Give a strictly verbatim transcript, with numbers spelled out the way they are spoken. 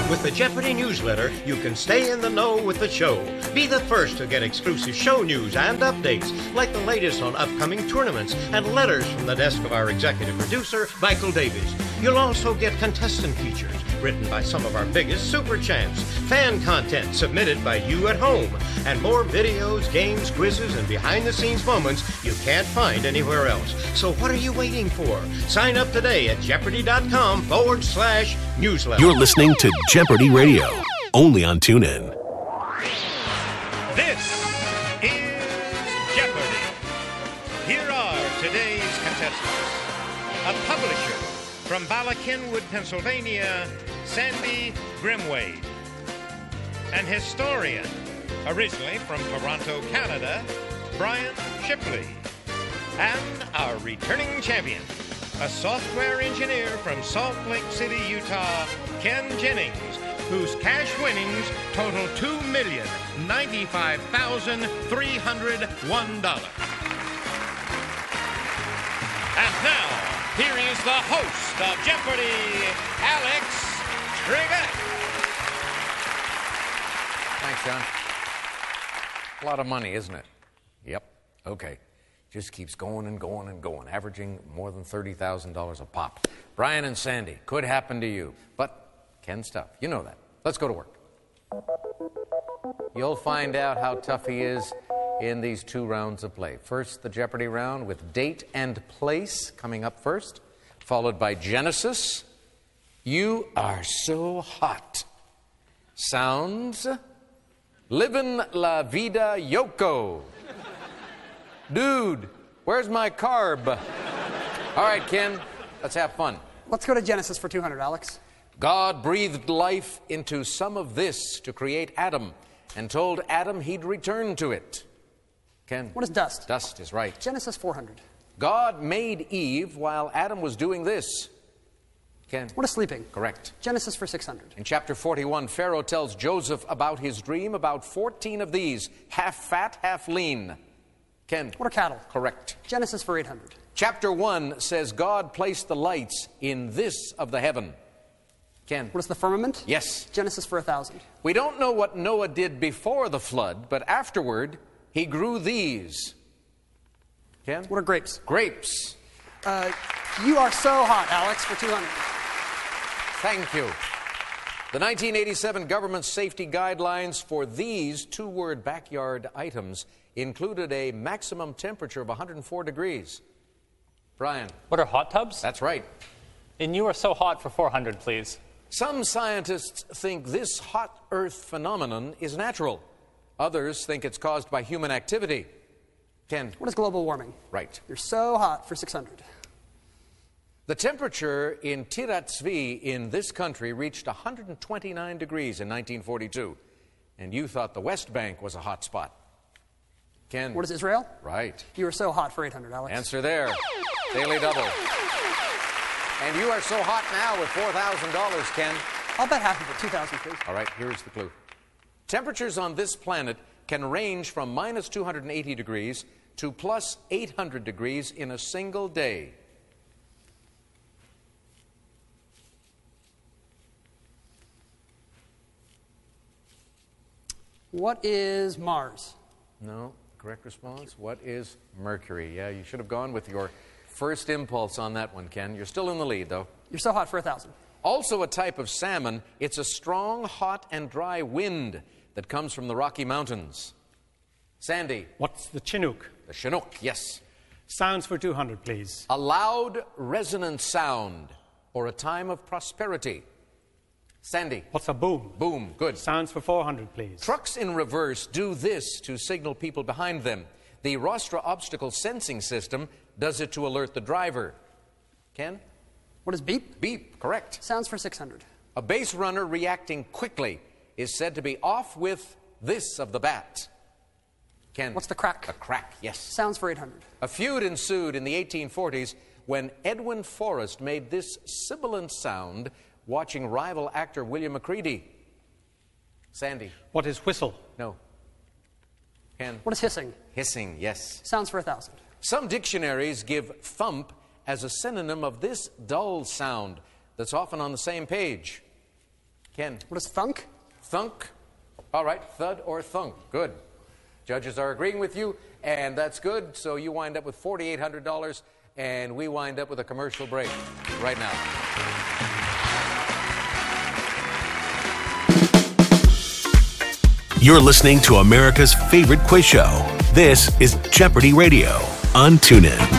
With the Jeopardy newsletter, you can stay in the know with the show. Be the first to get exclusive show news and updates, like the latest on upcoming tournaments and letters from the desk of our executive producer, Michael Davies. You'll also get contestant features written by some of our biggest super champs, fan content submitted by you at home, and more videos, games, quizzes, and behind-the-scenes moments you can't find anywhere else. So what are you waiting for? Sign up today at Jeopardy.com forward slash newsletter. You're listening to Jeopardy Radio, only on TuneIn. This is Jeopardy! Here are today's contestants. A publisher from Bala Cynwyd, Pennsylvania, Sandy Grimwade. An historian, originally from Toronto, Canada, Brian Shipley. And our returning champion, a software engineer from Salt Lake City, Utah, Ken Jennings, whose cash winnings total two million ninety-five thousand three hundred one dollars. And now, here is the host of Jeopardy, Alex Trebek. Thanks, John. A lot of money, isn't it? Yep. Okay. Just keeps going and going and going, averaging more than thirty thousand dollars a pop. Brian and Sandy, could happen to you. But Ken's tough. You know that. Let's go to work. You'll find out how tough he is in these two rounds of play. First, the Jeopardy round with date and place coming up first, followed by Genesis. You are so hot. Sounds. Livin' La Vida Yoko. Dude, where's my carb? All right, Ken, let's have fun. Let's go to Genesis for two hundred, Alex. God breathed life into some of this to create Adam and told Adam he'd return to it. Ken? What is dust? Dust is right. Genesis four hundred. God made Eve while Adam was doing this. Ken? What is sleeping? Correct. Genesis for six hundred. In chapter forty-one, Pharaoh tells Joseph about his dream about fourteen of these, half fat, half lean. Ken? What are cattle? Correct. Genesis for eight hundred. Chapter one says God placed the lights in this of the heaven. Ken? What is the firmament? Yes. Genesis for one thousand. We don't know what Noah did before the flood, but afterward, he grew these. Ken? What are grapes? Grapes. Uh, you are so hot, Alex, for two hundred. Thank you. The nineteen eighty-seven government safety guidelines for these two-word backyard items included a maximum temperature of one hundred four degrees. Brian? What are hot tubs? That's right. And you are so hot for four hundred, please. Some scientists think this hot earth phenomenon is natural. Others think it's caused by human activity. Ken? What is global warming? Right. You're so hot for six hundred. The temperature in Tiratzvi in this country reached one hundred twenty-nine degrees in nineteen forty-two. And you thought the West Bank was a hot spot. Ken? What is Israel? Right. You are so hot for eight hundred, Alex. Answer there. Daily double. And you are so hot now with four thousand dollars, Ken. I'll bet half of it, two thousand, please. All right, here's the clue. Temperatures on this planet can range from minus two hundred eighty degrees to plus eight hundred degrees in a single day. What is Mars? No, correct response. What is Mercury? Yeah, you should have gone with your first impulse on that one, Ken. You're still in the lead, though. You're so hot for a thousand. Also a type of salmon, it's a strong, hot, and dry wind that comes from the Rocky Mountains. Sandy? What's the Chinook? The Chinook, yes. Sounds for two hundred, please. A loud, resonant sound or a time of prosperity. Sandy? What's a boom? Boom, good. Sounds for four hundred, please. Trucks in reverse do this to signal people behind them. The Rostra obstacle sensing system does it to alert the driver. Ken? What is beep? Beep, correct. Sounds for six hundred. A base runner reacting quickly is said to be off with this of the bat. Ken? What's the crack? A crack, yes. Sounds for eight hundred. A feud ensued in the eighteen forties when Edwin Forrest made this sibilant sound watching rival actor William McCready. Sandy? What is whistle? No. Ken? What is hissing? Hissing, yes. Sounds for a thousand. Some dictionaries give thump as a synonym of this dull sound that's often on the same page. Ken. What is thunk? Thunk. All right, thud or thunk. Good. Judges are agreeing with you, and that's good. So you wind up with four thousand eight hundred dollars, and we wind up with a commercial break right now. You're listening to America's favorite quiz show. This is Jeopardy Radio on TuneIn.